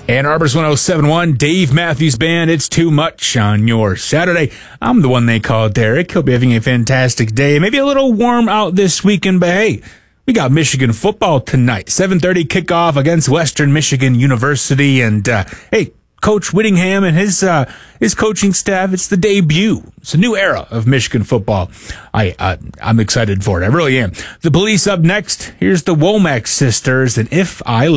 Ann Arbor's 107.1, Dave Matthews Band, It's Too Much on your Saturday. I'm the one they call Derek. Hope you're having a fantastic day. Maybe a little warm out this weekend, but hey, we got Michigan football tonight. 7:30 kickoff against Western Michigan University. And, hey, Coach Whittingham and his coaching staff, it's the debut. It's a new era of Michigan football. I'm excited for it. I really am. The Police up next. Here's the Womack Sisters and If I Live.